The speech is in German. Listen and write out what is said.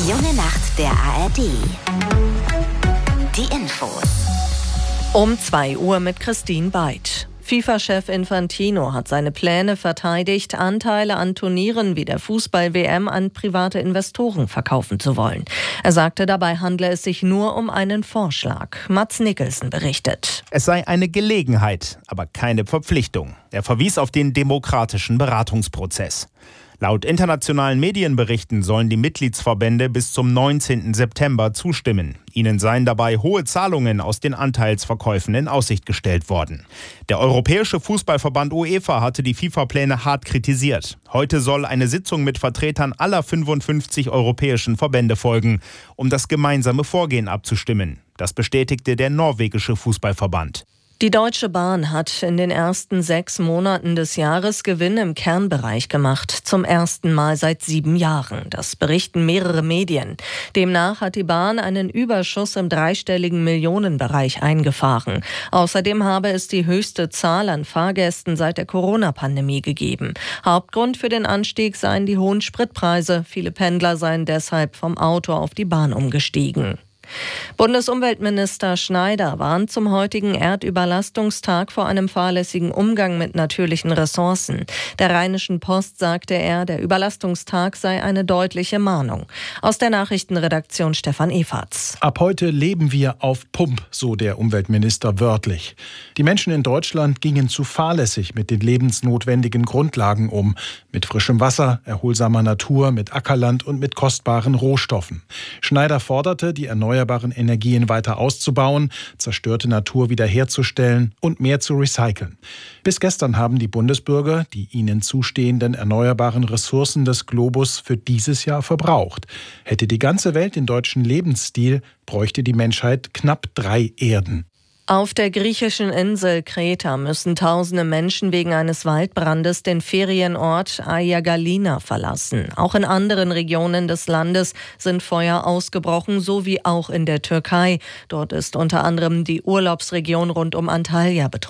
Junge Nacht der ARD. Die Infos. Um 2 Uhr mit Christine Beid. FIFA-Chef Infantino hat seine Pläne verteidigt, Anteile an Turnieren wie der Fußball-WM an private Investoren verkaufen zu wollen. Er sagte, dabei handle es sich nur um einen Vorschlag. Mats Nicholson berichtet. Es sei eine Gelegenheit, aber keine Verpflichtung. Er verwies auf den demokratischen Beratungsprozess. Laut internationalen Medienberichten sollen die Mitgliedsverbände bis zum 19. September zustimmen. Ihnen seien dabei hohe Zahlungen aus den Anteilsverkäufen in Aussicht gestellt worden. Der Europäische Fußballverband UEFA hatte die FIFA-Pläne hart kritisiert. Heute soll eine Sitzung mit Vertretern aller 55 europäischen Verbände folgen, um das gemeinsame Vorgehen abzustimmen. Das bestätigte der norwegische Fußballverband. Die Deutsche Bahn hat in den ersten 6 Monaten des Jahres Gewinn im Kernbereich gemacht. Zum ersten Mal seit 7 Jahren. Das berichten mehrere Medien. Demnach hat die Bahn einen Überschuss im dreistelligen Millionenbereich eingefahren. Außerdem habe es die höchste Zahl an Fahrgästen seit der Corona-Pandemie gegeben. Hauptgrund für den Anstieg seien die hohen Spritpreise. Viele Pendler seien deshalb vom Auto auf die Bahn umgestiegen. Bundesumweltminister Schneider warnt zum heutigen Erdüberlastungstag vor einem fahrlässigen Umgang mit natürlichen Ressourcen. Der Rheinischen Post sagte er, der Überlastungstag sei eine deutliche Mahnung. Aus der Nachrichtenredaktion Stefan Efatz. Ab heute leben wir auf Pump, so der Umweltminister wörtlich. Die Menschen in Deutschland gingen zu fahrlässig mit den lebensnotwendigen Grundlagen um. Mit frischem Wasser, erholsamer Natur, mit Ackerland und mit kostbaren Rohstoffen. Schneider forderte, die erneuerbaren Energien weiter auszubauen, zerstörte Natur wiederherzustellen und mehr zu recyceln. Bis gestern haben die Bundesbürger die ihnen zustehenden erneuerbaren Ressourcen des Globus für dieses Jahr verbraucht. Hätte die ganze Welt den deutschen Lebensstil, bräuchte die Menschheit knapp 3 Erden. Auf der griechischen Insel Kreta müssen tausende Menschen wegen eines Waldbrandes den Ferienort Aia Galina verlassen. Auch in anderen Regionen des Landes sind Feuer ausgebrochen, so wie auch in der Türkei. Dort ist unter anderem die Urlaubsregion rund um Antalya betroffen.